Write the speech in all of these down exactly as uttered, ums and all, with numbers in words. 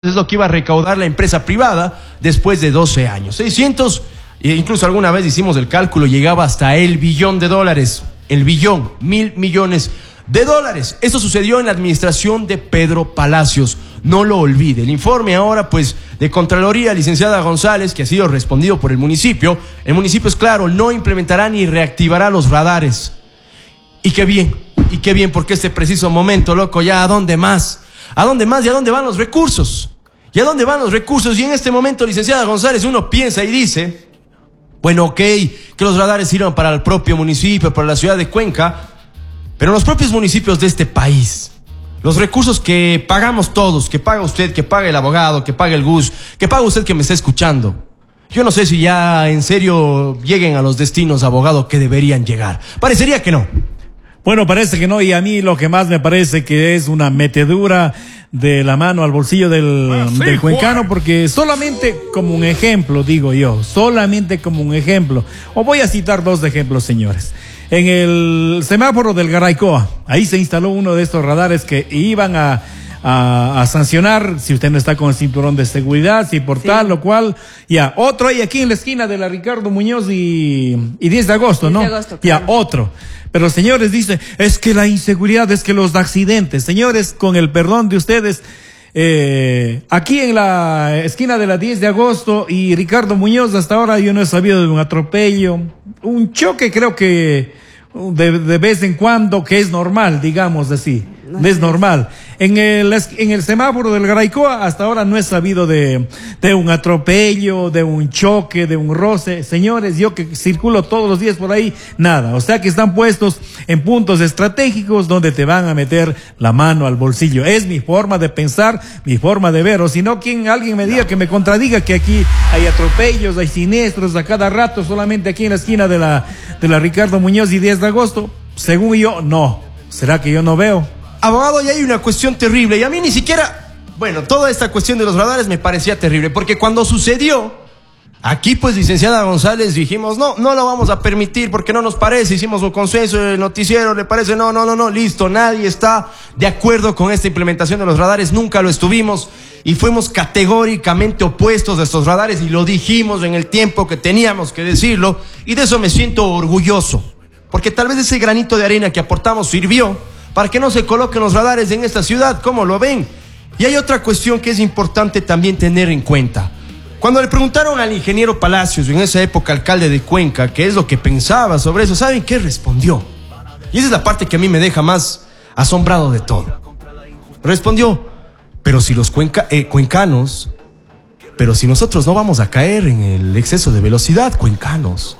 es lo que iba a recaudar la empresa privada después de doce años. seiscientos, e incluso alguna vez hicimos el cálculo, llegaba hasta el billón de dólares. El billón, mil millones de dólares. Esto sucedió en la administración de Pedro Palacios. No lo olvide. El informe ahora, pues, de Contraloría, licenciada González, que ha sido respondido por el municipio. El municipio es claro, no implementará ni reactivará los radares. Y qué bien, y qué bien, porque este preciso momento, loco, ya, ¿a dónde más? ¿A dónde más y a dónde van los recursos? ¿Y a dónde van los recursos? Y en este momento, licenciada González, uno piensa y dice, bueno, ok, que los radares sirvan para el propio municipio, para la ciudad de Cuenca, pero los propios municipios de este país, los recursos que pagamos todos, que paga usted, que paga el abogado, que paga el G U S, que paga usted que me está escuchando, yo no sé si ya en serio lleguen a los destinos, abogado, que deberían llegar. Parecería que no. Bueno, parece que no, y a mí lo que más me parece que es una metedura de la mano al bolsillo del, ah, sí, del cuencano, porque solamente como un ejemplo, digo yo, solamente como un ejemplo, o voy a citar dos ejemplos, señores. En el semáforo del Garaycoa, ahí se instaló uno de estos radares que iban a, a, a sancionar si usted no está con el cinturón de seguridad, si por sí. tal, lo cual, ya, otro hay aquí en la esquina de la Ricardo Muñoz y, y diez de agosto, ¿no? diez de agosto, claro. Ya, otro. Pero señores, dice, es que la inseguridad, es que los accidentes, señores, con el perdón de ustedes, eh, aquí en la esquina de la diez de agosto y Ricardo Muñoz, hasta ahora yo no he sabido de un atropello, un choque creo que de, de vez en cuando, que es normal, digamos así. No es normal. En el, en el semáforo del Garaycoa hasta ahora no he sabido de, de un atropello, de un choque, de un roce. Señores, yo que circulo todos los días por ahí, nada. O sea que están puestos en puntos estratégicos donde te van a meter la mano al bolsillo. Es mi forma de pensar, mi forma de ver. O si no, quien alguien me diga, que me contradiga que aquí hay atropellos, hay siniestros a cada rato, solamente aquí en la esquina de la, de la Ricardo Muñoz y diez de agosto. Según yo, no. ¿Será que yo no veo? Abogado, y hay una cuestión terrible, y a mí ni siquiera, bueno, toda esta cuestión de los radares me parecía terrible, porque cuando sucedió, aquí pues, licenciada González, dijimos, no, no lo vamos a permitir, porque no nos parece, hicimos un consenso, el noticiero le parece, no, no, no, no, listo, nadie está de acuerdo con esta implementación de los radares, nunca lo estuvimos, y fuimos categóricamente opuestos a estos radares, y lo dijimos en el tiempo que teníamos que decirlo, y de eso me siento orgulloso, porque tal vez ese granito de arena que aportamos sirvió para que no se coloquen los radares en esta ciudad, ¿cómo lo ven? Y hay otra cuestión que es importante también tener en cuenta. Cuando le preguntaron al ingeniero Palacios, en esa época alcalde de Cuenca, qué es lo que pensaba sobre eso, ¿saben qué respondió? Y esa es la parte que a mí me deja más asombrado de todo. Respondió, pero si los cuenca, eh, cuencanos, pero si nosotros no vamos a caer en el exceso de velocidad, cuencanos.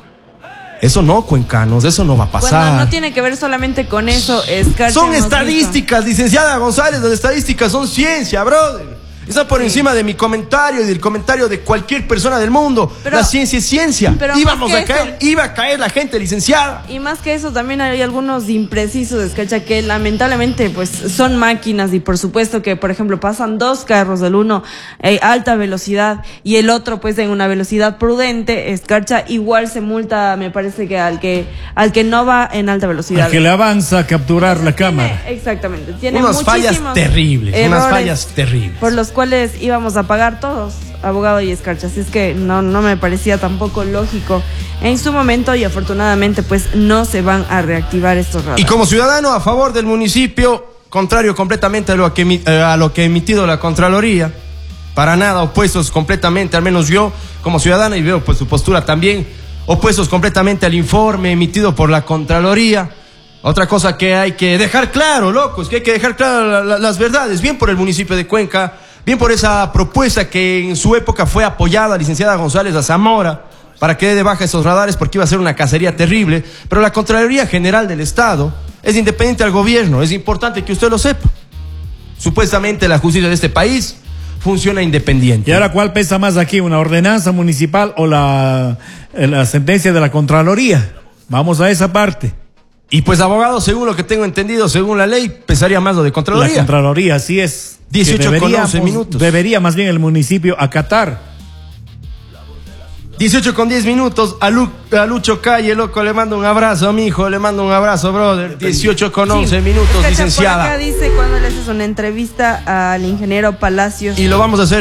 Eso no, cuencanos, eso no va a pasar. Bueno, no tiene que ver solamente con eso, Escarcha. Son estadísticas, visto. licenciada González, las estadísticas son ciencia, brother. Está por sí. encima de mi comentario y del comentario de cualquier persona del mundo. Pero, la ciencia es ciencia. Pero íbamos a caer, eso, iba a caer la gente, licenciada. Y más que eso, también hay algunos imprecisos, Escarcha, que lamentablemente pues son máquinas, y por supuesto que, por ejemplo, pasan dos carros, del uno a eh, alta velocidad y el otro pues en una velocidad prudente, Escarcha, igual se multa, me parece que al que al que no va en alta velocidad. Al que le avanza a capturar la tiene, cámara. Exactamente. Tiene unas fallas terribles, unas fallas terribles. Por los cuales íbamos a pagar todos, abogado y Escarcha, así es que no, no me parecía tampoco lógico en su momento, y afortunadamente pues no se van a reactivar estos radares. Y como ciudadano a favor del municipio, contrario completamente a lo que, a lo que ha emitido la Contraloría, para nada opuestos completamente, al menos yo como ciudadano, y veo pues su postura también, opuestos completamente al informe emitido por la Contraloría. Otra cosa que hay que dejar claro, locos, que hay que dejar claro la, la, las verdades, bien por el municipio de Cuenca, bien por esa propuesta que en su época fue apoyada, licenciada González, a Zamora, para que dé de baja esos radares, porque iba a ser una cacería terrible, pero la Contraloría General del Estado es independiente al gobierno, es importante que usted lo sepa. Supuestamente la justicia de este país funciona independiente. ¿Y ahora cuál pesa más aquí, una ordenanza municipal o la, la sentencia de la Contraloría? Vamos a esa parte. Y pues, abogado, según lo que tengo entendido, según la ley, pesaría más lo de Contraloría. La Contraloría, así es. dieciocho con once minutos. Debería más bien el municipio acatar. dieciocho con diez minutos. A, Lu, a Lucho Calle, loco, le mando un abrazo a mi hijo, le mando un abrazo, brother. dieciocho con once Sí. minutos, Escucha, licenciada. Por acá dice cuando le haces una entrevista al ingeniero Palacios. Y lo vamos a hacer